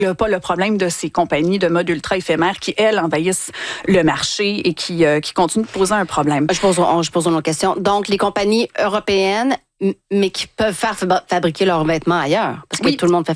Il n'y a pas le problème de ces compagnies de mode ultra éphémère qui, elles, envahissent le marché et qui continuent de poser un problème. Je pose une autre question. Donc, les compagnies européennes, mais qui peuvent faire fabriquer leurs vêtements ailleurs, parce que tout le monde fait